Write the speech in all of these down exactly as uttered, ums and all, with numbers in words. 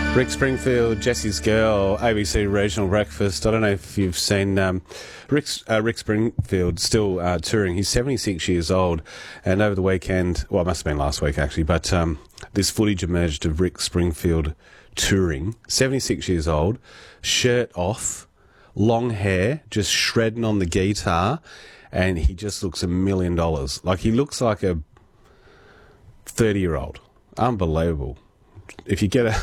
Rick Springfield, Jesse's Girl, A B C Regional Breakfast. I don't know if you've seen um, Rick, uh, Rick Springfield still uh, touring. He's seventy-six years old, and over the weekend, well, it must have been last week actually, but um, this footage emerged of Rick Springfield touring, seventy-six years old, shirt off, long hair, just shredding on the guitar, and he just looks a million dollars. Like, he looks like a thirty-year-old. Unbelievable. If you get a...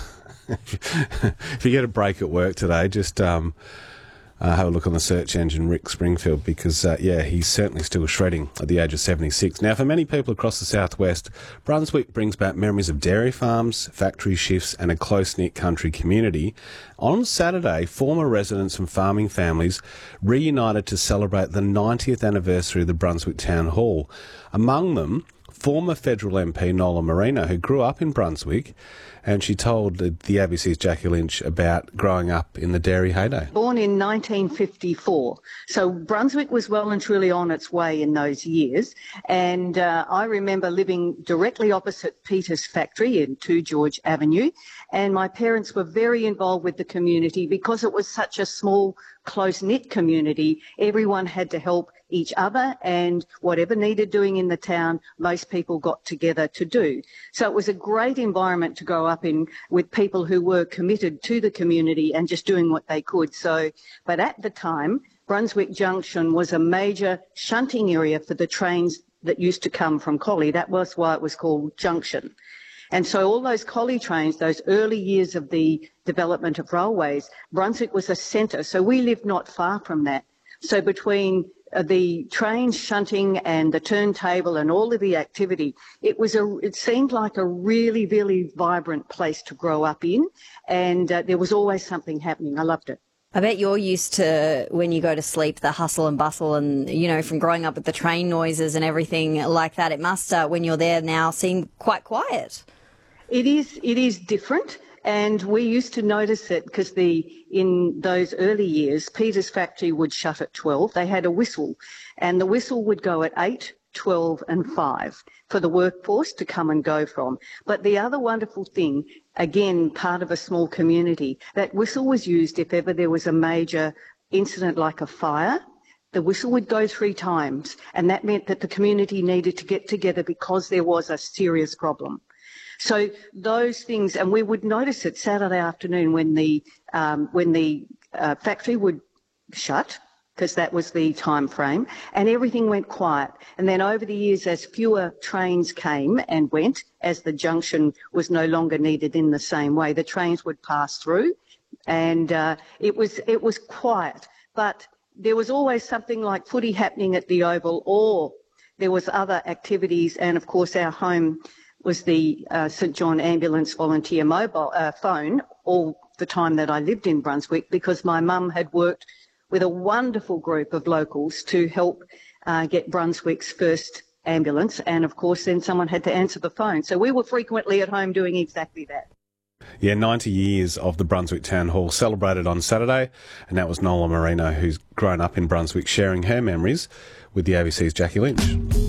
if you get a break at work today, just um, uh, have a look on the search engine Rick Springfield, because, uh, yeah, he's certainly still shredding at the age of seventy-six. Now, for many people across the southwest, Brunswick brings back memories of dairy farms, factory shifts and a close-knit country community. On Saturday, former residents and farming families reunited to celebrate the ninetieth anniversary of the Brunswick Town Hall. Among them, former federal M P Nola Marino, who grew up in Brunswick, and she told the A B C's Jackie Lynch about growing up in the dairy heyday. Born in nineteen fifty-four, so Brunswick was well and truly on its way in those years, and uh, I remember living directly opposite Peter's factory in two George Avenue, and my parents were very involved with the community because it was such a small, close-knit community. Everyone had to help each other, and whatever needed doing in the town, most people got together to do. So it was a great environment to grow up in, with people who were committed to the community and just doing what they could. So, but at the time, Brunswick Junction was a major shunting area for the trains that used to come from Collie. That was why it was called Junction. And so all those Collie trains, those early years of the development of railways, Brunswick was a centre. So we lived not far from that. So between uh, the train shunting and the turntable and all of the activity, it was a, it seemed like a really, really vibrant place to grow up in. And uh, there was always something happening. I loved it. I bet you're used to, when you go to sleep, the hustle and bustle and, you know, from growing up with the train noises and everything like that. It must, uh, when you're there now, seem quite quiet. It is, it is different, and we used to notice it because the in those early years, Peter's factory would shut at twelve. They had a whistle, and the whistle would go at eight, twelve and five for the workforce to come and go from. But the other wonderful thing, again, part of a small community, that whistle was used if ever there was a major incident like a fire. The whistle would go three times, and that meant that the community needed to get together because there was a serious problem. So those things, and we would notice it Saturday afternoon when the um, when the uh, factory would shut, because that was the time frame, and everything went quiet. And then over the years, as fewer trains came and went, as the junction was no longer needed in the same way, the trains would pass through, and uh, it was it was quiet. But there was always something like footy happening at the Oval, or there was other activities, and of course our home was the uh, St John Ambulance Volunteer mobile uh, phone all the time that I lived in Brunswick, because my mum had worked with a wonderful group of locals to help uh, get Brunswick's first ambulance, and of course then someone had to answer the phone. So we were frequently at home doing exactly that. Yeah, ninety years of the Brunswick Town Hall celebrated on Saturday, and that was Nola Marino, who's grown up in Brunswick, sharing her memories with the A B C's Jackie Lynch.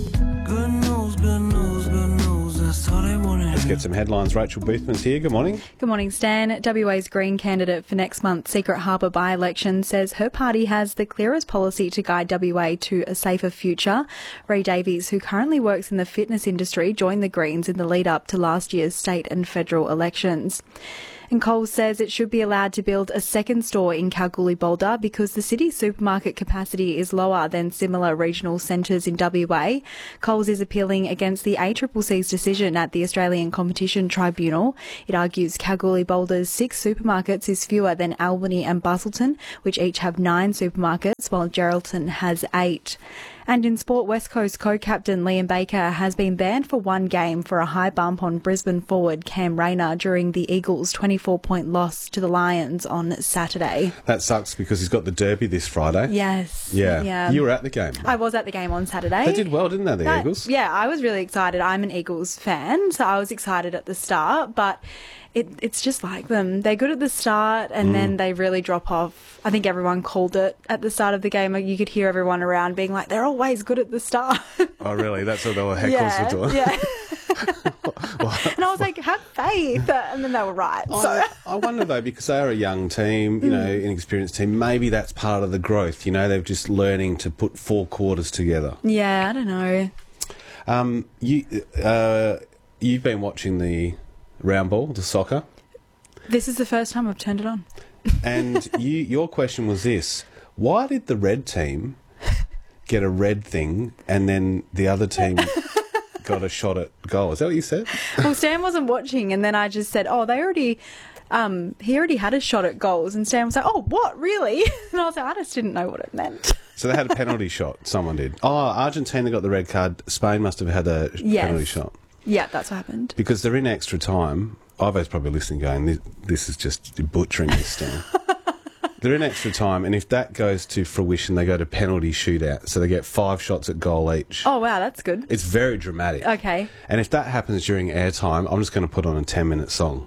Good news, good news, good news, that's all they want to hear. Let's get some headlines. Rachel Boothman's here. Good morning. Good morning, Stan. W A's Green candidate for next month's Secret Harbour by-election says her party has the clearest policy to guide W A to a safer future. Ray Davies, who currently works in the fitness industry, joined the Greens in the lead-up to last year's state and federal elections. And Coles says it should be allowed to build a second store in Kalgoorlie-Boulder because the city's supermarket capacity is lower than similar regional centres in W A. Coles is appealing against the A C C C's decision at the Australian Competition Tribunal. It argues Kalgoorlie-Boulder's six supermarkets is fewer than Albany and Busselton, which each have nine supermarkets, while Geraldton has eight. And in sport, West Coast co-captain Liam Baker has been banned for one game for a high bump on Brisbane forward Cam Rayner during the Eagles' twenty-four point loss to the Lions on Saturday. That sucks because he's got the Derby this Friday. Yes. Yeah. yeah. You were at the game. I was at the game on Saturday. They did well, didn't they, the that, Eagles? Yeah, I was really excited. I'm an Eagles fan, so I was excited at the start, but It, it's just like them. They're good at the start and mm. then they really drop off. I think everyone called it at the start of the game. You could hear everyone around being like, they're always good at the start. Oh, really? That's what the heckles yeah, were doing? Yeah. And I was like, have faith. And then they were right. So I, I wonder though, because they are a young team, you know, inexperienced team, maybe that's part of the growth. You know, they're just learning to put four quarters together. yeah, I don't know. Um, you, uh, you've been watching the round ball, the soccer, This is the first time I've turned it on. and you, your question was this: why did the red team get a red thing, and then the other team got a shot at goal? Is that what you said? Well, Stan wasn't watching, and then I just said, oh, they already, um, he already had a shot at goals. And Stan was like, oh, what, really? And I was like, I just didn't know what it meant. So they had a penalty shot. Someone did. Oh, Argentina got the red card. Spain must have had a Yes. penalty shot. Yeah, that's what happened. Because they're in extra time. Ivo's probably listening going, this, this is just butchering this thing. They're in extra time, and if that goes to fruition, they go to penalty shootout. So they get five shots at goal each. Oh, wow, that's good. It's very dramatic. Okay. And if that happens during airtime, I'm just going to put on a ten-minute song.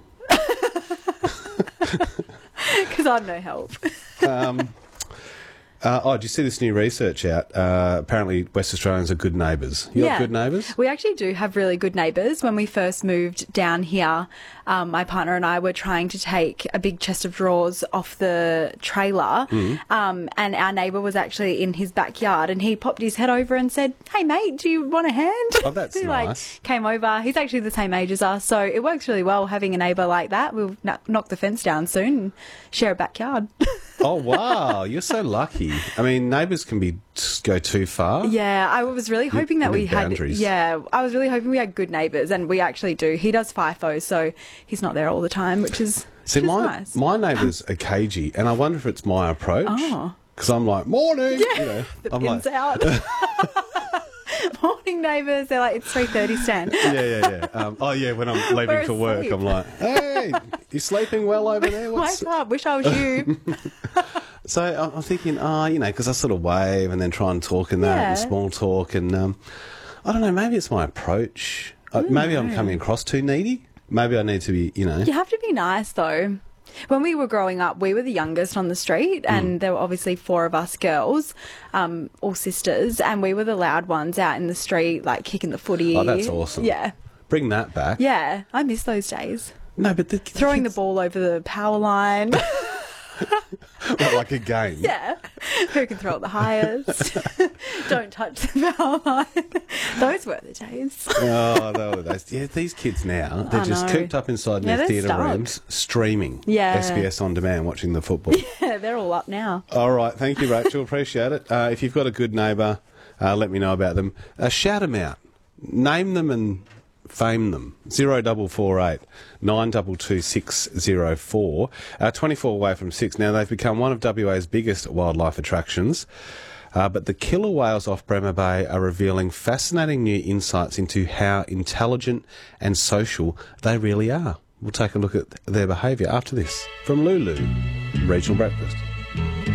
Because I'm no help. Um, uh, oh, did you see this new research out? Uh, apparently, West Australians are good neighbours. You got good neighbours? We actually do have really good neighbours. When we first moved down here, um, my partner and I were trying to take a big chest of drawers off the trailer, Mm. um, and our neighbour was actually in his backyard, and he popped his head over and said, "Hey, mate, do you want a hand?" Oh, that's he like nice. came over. He's actually the same age as us, so it works really well having a neighbour like that. We'll kn- knock the fence down soon and share a backyard. Oh, wow. You're so lucky. I mean, neighbours can be go too far. Yeah, I was really hoping that need we had. boundaries. Yeah, I was really hoping we had good neighbours, and we actually do. He does FIFO, so he's not there all the time, which is, See, which is my, nice. my neighbours are cagey, and I wonder if it's my approach. Oh. Because I'm like, morning! You know, The I'm pins like, out. Morning neighbours. They're like, it's three thirty, Stan. yeah, yeah, yeah. Um, oh, yeah, when I'm leaving We're for work, asleep. I'm like, hey, you sleeping well over there? What's... Wake up. Wish I was you. So I'm I'm thinking, oh, you know, because I sort of wave and then try and talk and that, Yeah. and small talk, and um, I don't know, maybe it's my approach. Uh, maybe I'm coming across too needy. Maybe I need to be, you know. You have to be nice, though. When we were growing up, we were the youngest on the street, Mm. and there were obviously four of us girls, um, all sisters, and we were the loud ones out in the street, like kicking the footy. Oh, that's awesome. Yeah. Bring that back. Yeah, I miss those days. No, but the, Throwing the kids- ball over the power line. What, like a game. Yeah. Who can throw it the highest? Don't touch the power line. Those were the days. Oh, they were those. Yeah, these kids now, they're I just know. cooped up inside Yeah, their they're theatre stuck. rooms, streaming Yeah. S B S On Demand, watching the football. Yeah, they're all up now. All right, thank you, Rachel. Appreciate it. Uh, if you've got a good neighbour, uh, let me know about them. Uh, shout them out. Name them and fame them. Zero double four eight nine double two six zero four. Uh, Twenty-four away from six. Now they've become one of W A's biggest wildlife attractions. Uh, but the killer whales off Bremer Bay are revealing fascinating new insights into how intelligent and social they really are. We'll take a look at their behaviour after this from Lulu Regional Breakfast.